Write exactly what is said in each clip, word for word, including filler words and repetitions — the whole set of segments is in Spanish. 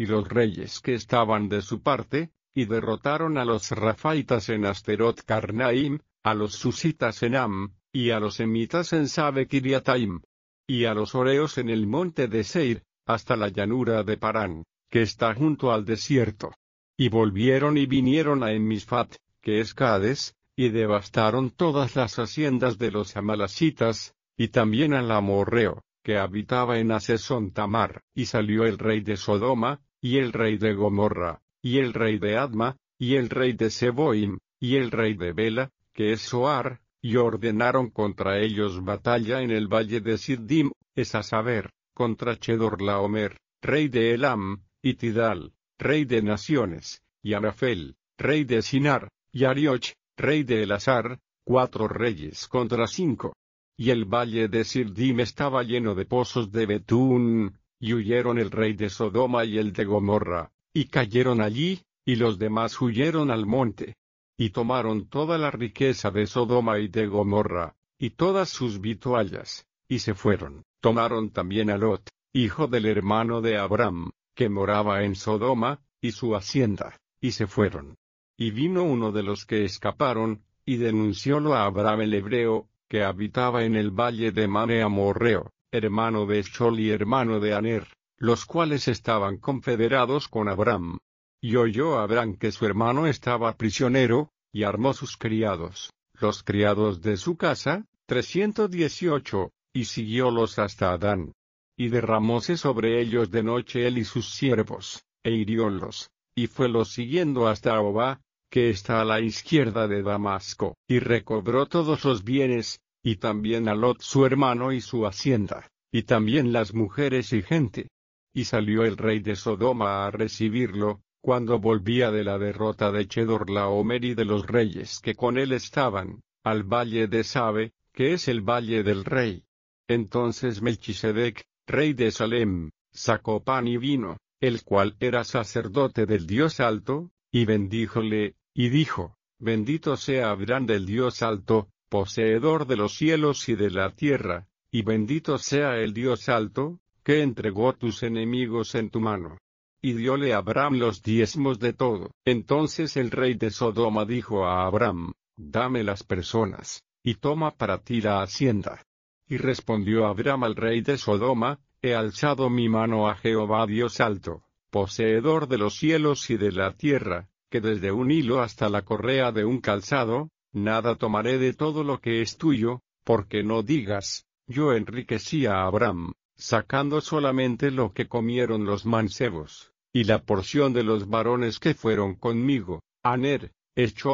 y los reyes que estaban de su parte, y derrotaron a los Rafaitas en Asterot Carnaim, a los Susitas en Am, y a los Emitas en Sabe Kiriataim, y a los Oreos en el monte de Seir, hasta la llanura de Parán, que está junto al desierto. Y volvieron y vinieron a Enmisfat, que es Cades, y devastaron todas las haciendas de los Amalasitas, y también al amorreo, que habitaba en Asesón Tamar. Y salió el rey de Sodoma, y el rey de Gomorra, y el rey de Adma, y el rey de Seboim, y el rey de Bela, que es Soar, y ordenaron contra ellos batalla en el valle de Siddim, es a saber, contra Chedorlaomer, rey de Elam, y Tidal, rey de naciones, y Anafel, rey de Sinar, y Arioch, rey de Elazar, cuatro reyes contra cinco. Y el valle de Siddim estaba lleno de pozos de betún, y huyeron el rey de Sodoma y el de Gomorra, y cayeron allí, y los demás huyeron al monte. Y tomaron toda la riqueza de Sodoma y de Gomorra, y todas sus vituallas, y se fueron. Tomaron también a Lot, hijo del hermano de Abram, que moraba en Sodoma, y su hacienda, y se fueron. Y vino uno de los que escaparon, y denunciólo a Abram el hebreo, que habitaba en el valle de Mane Amorreo, hermano de Eshcol y hermano de Aner, los cuales estaban confederados con Abram. Y oyó Abram que su hermano estaba prisionero, y armó sus criados, los criados de su casa, trescientos dieciocho, y siguiólos hasta Adán. Y derramóse sobre ellos de noche él y sus siervos, e hiriólos, y fuelos siguiendo hasta Ahobá, que está a la izquierda de Damasco, y recobró todos los bienes, y también a Lot su hermano y su hacienda, y también las mujeres y gente. Y salió el rey de Sodoma a recibirlo, cuando volvía de la derrota de Chedorlaomer y de los reyes que con él estaban, al valle de Sabe, que es el valle del rey. Entonces Melchisedec, rey de Salem, sacó pan y vino, el cual era sacerdote del Dios Alto, y bendíjole, y dijo, bendito sea Abraham del Dios Alto, poseedor de los cielos y de la tierra, y bendito sea el Dios Alto, que entregó tus enemigos en tu mano. Y dióle a Abram los diezmos de todo. Entonces el rey de Sodoma dijo a Abram, dame las personas, y toma para ti la hacienda. Y respondió Abram al rey de Sodoma, he alzado mi mano a Jehová Dios Alto, poseedor de los cielos y de la tierra, que desde un hilo hasta la correa de un calzado, nada tomaré de todo lo que es tuyo, porque no digas, yo enriquecí a Abram, sacando solamente lo que comieron los mancebos, y la porción de los varones que fueron conmigo, Aner, Eshcol.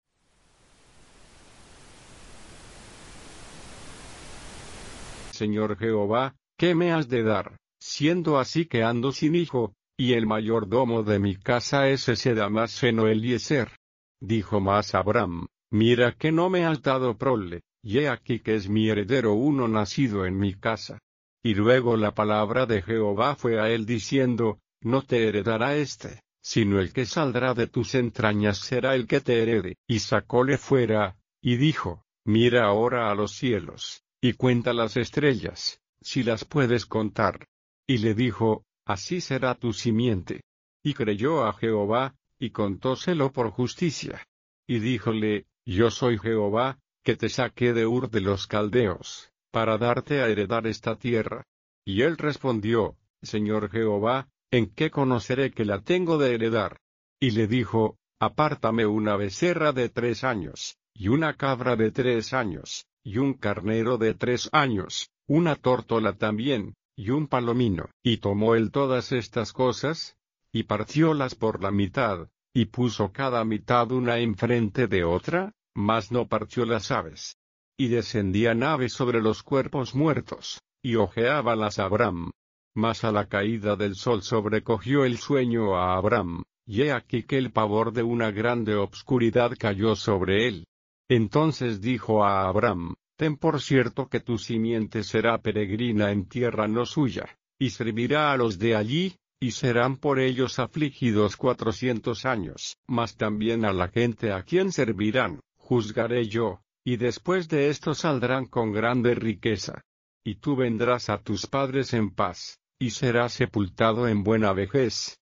Señor Jehová, ¿qué me has de dar, siendo así que ando sin hijo, y el mayordomo de mi casa es ese Damaseno Eliezer? Dijo más Abram, mira que no me has dado prole, y he aquí que es mi heredero uno nacido en mi casa. Y luego la palabra de Jehová fue a él diciendo, no te heredará éste, sino el que saldrá de tus entrañas será el que te herede. Y sacóle fuera, y dijo, mira ahora a los cielos, y cuenta las estrellas, si las puedes contar. Y le dijo, así será tu simiente. Y creyó a Jehová, y contóselo por justicia. Y díjole, yo soy Jehová, que te saqué de Ur de los Caldeos, para darte a heredar esta tierra. Y él respondió, Señor Jehová, ¿en qué conoceré que la tengo de heredar? Y le dijo, apártame una becerra de tres años, y una cabra de tres años, y un carnero de tres años, una tórtola también, y un palomino. Y tomó él todas estas cosas, y partiólas por la mitad, y puso cada mitad una enfrente de otra, mas no partió las aves. Y descendían aves sobre los cuerpos muertos, y ojeábalas Abram. Mas a la caída del sol sobrecogió el sueño a Abram, y he aquí que el pavor de una grande obscuridad cayó sobre él. Entonces dijo a Abram, ten por cierto que tu simiente será peregrina en tierra no suya, y servirá a los de allí, y serán por ellos afligidos cuatrocientos años. Mas también a la gente a quien servirán, juzgaré yo, y después de esto saldrán con grande riqueza. Y tú vendrás a tus padres en paz, y serás sepultado en buena vejez,